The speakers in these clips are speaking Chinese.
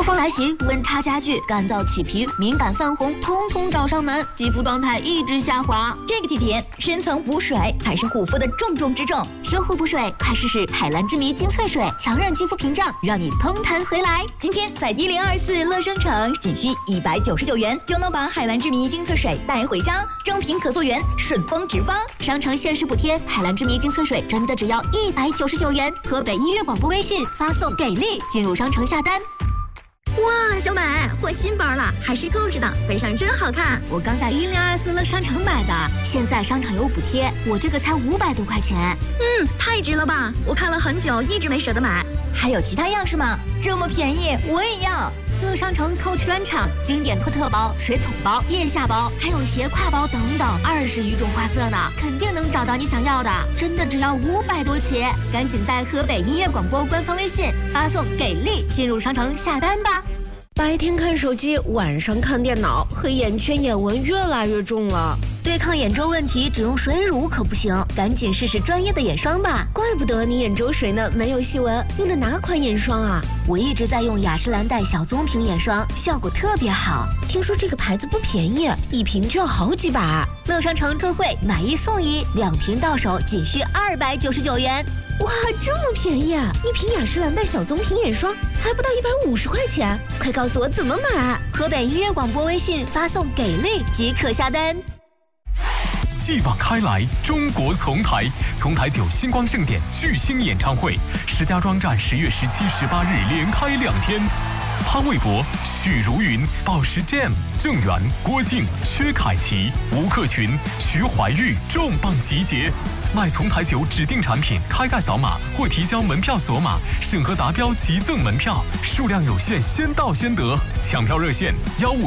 风来袭，温差加剧，干燥起皮，敏感泛红，通通找上门，肌肤状态一直下滑。 这个季节，深层补水才是护肤的重中之重。 修护补水，快试试海蓝之谜精粹水，强韧肌肤屏障，让你通弹回来。 今天在1024乐商城，仅需199元就能把海蓝之谜精粹水带回家，正品可溯源，顺丰直发。 商城限时补贴，海蓝之谜精粹水真的只要199元。河北音乐广播微信发送给力，进入商城下单。 哇，小美，换新包了，还是购置的，背上真好看。 我刚在1024乐商城买的，现在商场有补贴，我这个才500多块钱。 太值了吧！我看了很久，一直没舍得买。 还有其他样式吗？这么便宜，我也要。 乐商城 Coach 专场，经典托特包、水桶包、腋下包，还有斜挎包等等，20余种花色呢，肯定能找到你想要的。真的只要500多起，赶紧在河北音乐广播官方微信发送给力，进入商城下单吧。 白天看手机，晚上看电脑，黑眼圈、眼纹越来越重了。 对抗眼周问题，只用水乳可不行，赶紧试试专业的眼霜吧。 怪不得你眼周水呢没有细纹，用的哪款眼霜啊？ 我一直在用雅诗兰黛小棕瓶眼霜，效果特别好。 听说这个牌子不便宜，一瓶就要好几百。 乐商城特惠，买1送1，2瓶到手仅需299元。 哇，这么便宜啊！一瓶雅诗兰黛小棕瓶眼霜还不到150块钱，快告诉我怎么买！ 河北音乐广播微信发送给力即可下单。 继往开来，中国丛台9星光盛典巨星演唱会，石家庄站10月17、18日连开2天。潘玮柏、许茹芸、宝石 Jam、郑源、郭靖、薛凯琪、吴克群、徐怀钰重磅集结。买丛台9指定产品，开盖扫码或提交门票锁码，审核达标即赠门票，数量有限，先到先得。抢票热线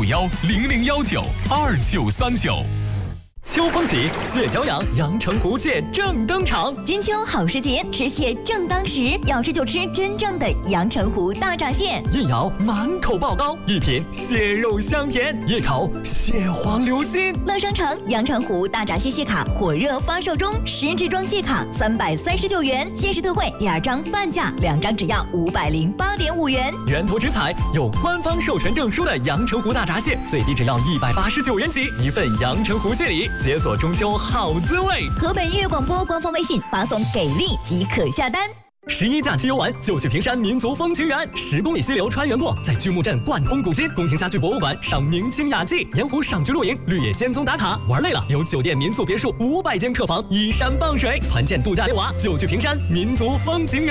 1510019293939。 秋风起，蟹脚痒，阳澄湖蟹正登场。 金秋好时节，吃蟹正当时，要吃就吃真正的阳澄湖大闸蟹。 一咬满口爆膏，一品蟹肉香甜，一口蟹黄流心。 乐商城阳澄湖大闸蟹蟹卡火热发售中，10支装蟹卡339元，限时特惠，2张半价，2张只要508.5元。 源头直采，有官方授权证书的阳澄湖大闸蟹，最低只要189元起，一份阳澄湖蟹礼。解锁中秋好滋味！ 河北音乐广播官方微信发送给力即可下单。 11假期游玩就去平山民族风情园，10公里溪流穿越过，在巨木镇贯通古今，宫廷家具博物馆赏明清雅集，盐湖赏菊露营，绿野仙踪打卡。玩累了，有酒店民宿别墅500间客房依山傍水，团建度假溜娃就去平山民族风情园。